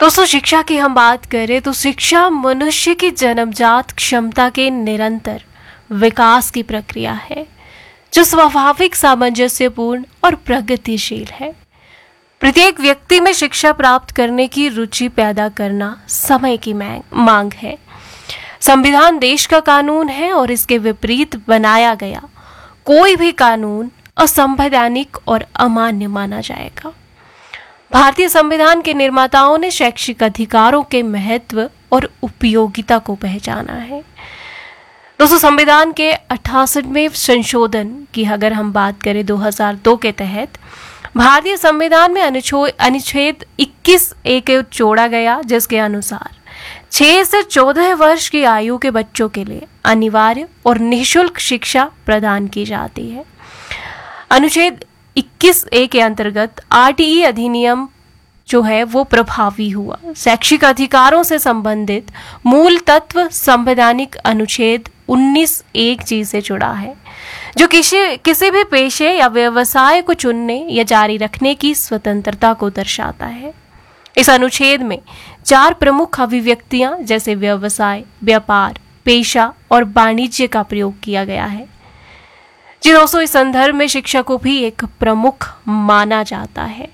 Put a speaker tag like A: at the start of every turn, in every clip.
A: दोस्तों, शिक्षा की हम बात करें तो शिक्षा मनुष्य की जन्मजात क्षमता के निरंतर विकास की प्रक्रिया है जो स्वाभाविक, सामंजस्यपूर्ण और प्रगतिशील है। प्रत्येक व्यक्ति में शिक्षा प्राप्त करने की रुचि पैदा करना समय की मांग है। संविधान देश का कानून है और इसके विपरीत बनाया गया कोई भी कानून असंवैधानिक और अमान्य माना जाएगा। भारतीय संविधान के निर्माताओं ने शैक्षिक अधिकारों के महत्व और उपयोगिता को पहचाना है। दोस्तों, संविधान के 68वें संशोधन की अगर हम बात करें 2002 के तहत भारतीय संविधान में अनुच्छेद 21A को जोड़ा गया, जिसके अनुसार 6 से 14 वर्ष की आयु के बच्चों के लिए अनिवार्य और निःशुल्क शिक्षा प्रदान की जाती है। अनुच्छेद 21A के अंतर्गत RTE अधिनियम जो है वो प्रभावी हुआ। शैक्षिक अधिकारों से संबंधित मूल तत्व संवैधानिक अनुच्छेद 19(1)G से जुड़ा है, जो किसी भी पेशे या व्यवसाय को चुनने या जारी रखने की स्वतंत्रता को दर्शाता है। इस अनुच्छेद में 4 प्रमुख अभिव्यक्तियां जैसे व्यवसाय, व्यापार, पेशा और वाणिज्य का प्रयोग किया गया है। जी दोस्तों, इस संदर्भ में शिक्षा को भी एक प्रमुख माना जाता है।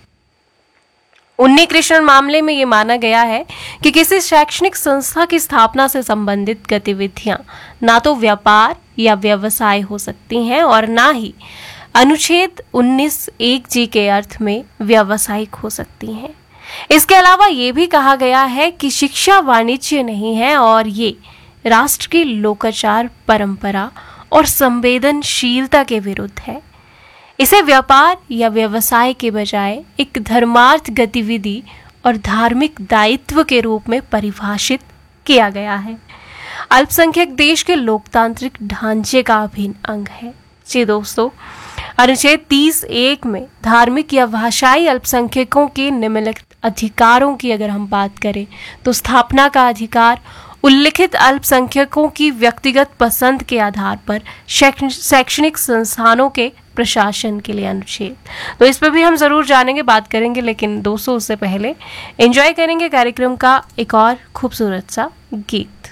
A: उन्नीकृष्ण मामले में ये माना गया है कि किसी शैक्षणिक संस्था की स्थापना से संबंधित गतिविधियां ना तो व्यापार या व्यवसाय हो सकती हैं और ना ही अनुच्छेद 19(1)G के अर्थ में व्यावसायिक हो सकती हैं। इसके अलावा ये भी कहा गया है कि शिक्षा वाणिज्य नहीं है और ये राष्ट्र की लोकाचार, परंपरा और संवेदनशीलता के विरुद्ध है। इसे व्यापार या व्यवसाय के बजाय एक धर्मार्थ गतिविधि और धार्मिक दायित्व के रूप में परिभाषित किया गया है। अल्पसंख्यक देश के लोकतांत्रिक ढांचे का अभिन्न अंग है। जी दोस्तों, अनुच्छेद 30(1) में धार्मिक या भाषाई अल्पसंख्यकों के निम्नलिखित अधिकारों की अगर हम बात करें तो स्थापना का अधिकार, उल्लिखित अल्पसंख्यकों की व्यक्तिगत पसंद के आधार पर शैक्षणिक संस्थानों के प्रशासन के लिए अनुच्छेद। तो इस पर भी हम जरूर जानेंगे, बात करेंगे, लेकिन दोस्तों उससे पहले एंजॉय करेंगे कार्यक्रम का एक और खूबसूरत सा गीत।